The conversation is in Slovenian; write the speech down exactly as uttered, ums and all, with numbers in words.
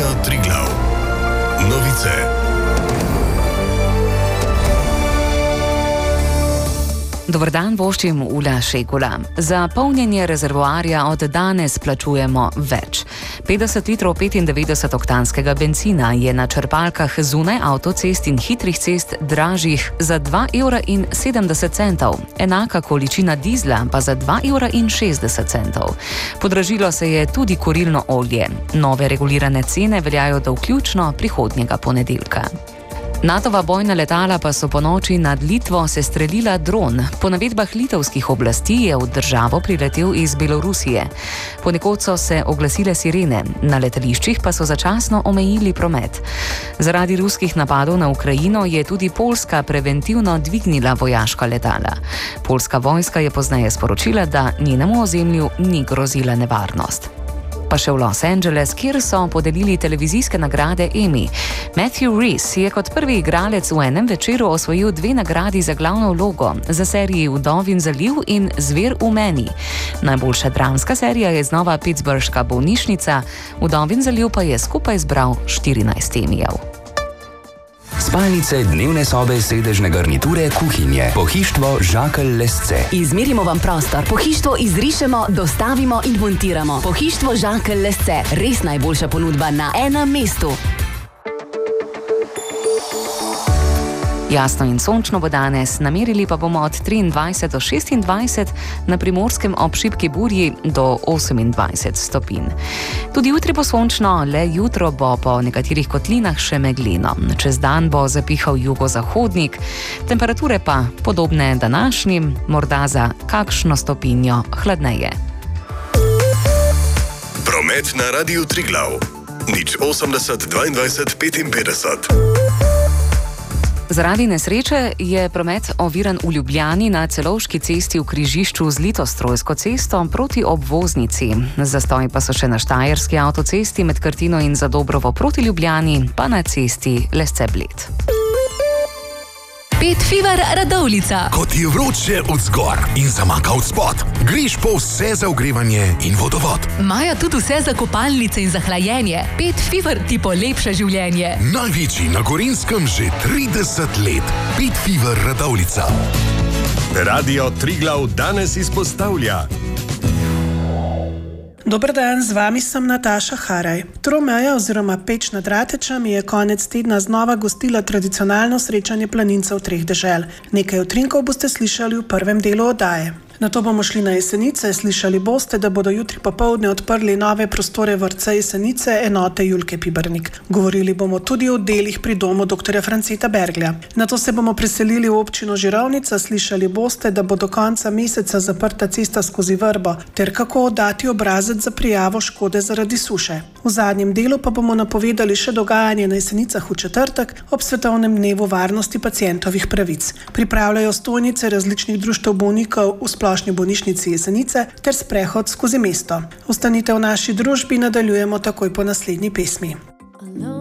Radio Triglav. Novice. Dober dan, voščim Ula Šekula. Za polnjenje rezervoarja od danes plačujemo več. petdeset litrov petindevetdeset oktanskega bencina je na črpalkah zunaj avtocest in hitrih cest dražjih za dva evra in sedemdeset centov. Enaka količina dizla pa za dva evra in šestdeset centov. Podražilo se je tudi kurilno olje. Nove regulirane cene veljajo do vključno prihodnjega ponedeljka. Natova bojna letala pa so po noči nad Litvo sestrelila dron. Po navedbah litovskih oblasti je v državo priletel iz Belorusije. Ponekod so se oglasile sirene, na letališčih pa so začasno omejili promet. Zaradi ruskih napadov na Ukrajino je tudi Poljska preventivno dvignila vojaška letala. Poljska vojska je pozneje sporočila, da njenemu ozemlju ni grozila nevarnost. Pa še v Los Angeles, kjer so podelili televizijske nagrade Emmy. Matthew Rhys je kot prvi igralec v enem večeru osvojil dve nagradi za glavno vlogo, za seriji Vdovin zaliv in Zver v meni. Najboljša dramska serija je znova Pittsburghška bolnišnica, Vdovin zaliv pa je skupaj zbral štirinajst Emmyjev. Spalnice, dnevne sobe, sedežne garniture, kuhinje. Pohištvo Žakelj Lesce. Izmerimo vam prostor, pohištvo izrišemo, dostavimo in montiramo. Pohištvo Žakelj Lesce. Res najboljša ponudba na enem mestu. Jasno in sončno bo danes, namerili pa bomo od triindvajset do šestindvajset, na Primorskem ob šibki burji do osemindvajset stopinj. Tudi jutri bo sončno, le jutro bo po nekaterih kotlinah še megleno. Čez dan bo zapihal jugozahodnik, temperature pa podobne današnjim, morda za kakšno stopinjo hladneje. Promet na Radiu Triglav. Nič osemdeset dvaindvajset petinpetdeset. Zaradi nesreče je promet oviran v Ljubljani na Celovški cesti v križišču z Litostrojsko cesto proti obvoznici. Zastoji pa so še na Štajerski avtocesti med Krtino in Zadobrovo proti Ljubljani, pa na cesti Lesce-Bled. Pet Fever Radovljica. Ko ti je vroče od zgor in zamaka od spod, greš po vse za ogrevanje in vodovod. Imajo tudi vse za kopalnice in za hlajenje. Pet Fever ti polepša življenje. Največji na Gorenjskem že trideset let. Pet Fever Radovljica. Radio Triglav danes izpostavlja. Dober dan, z vami sem Nataša Haraj. Tromeja oziroma Peč nad Ratečami je konec tedna znova gostila tradicionalno srečanje planincev treh dežel. Nekaj utrinkov boste slišali v prvem delu oddaje. Nato bomo šli na Jesenice, slišali boste, da bodo jutri popoldne odprli nove prostore vrtca Jesenice enote Julke Pibernik. Govorili bomo tudi o delih pri domu doktorja Franceta Berglja. Nato se bomo preselili v občino Žirovnica, slišali boste, da bo do konca meseca zaprta cesta skozi Vrbo, ter kako oddati obrazec za prijavo škode zaradi suše. V zadnjem delu pa bomo napovedali še dogajanje na Jesenicah v četrtek ob svetovnem dnevu varnosti pacientovih pravic. Pripravljajo stojnice različnih društev bolnikov v splošni bolnišnici Jesenice ter sprehod skozi mesto. Ostanite v naši družbi, nadaljujemo takoj po naslednji pesmi.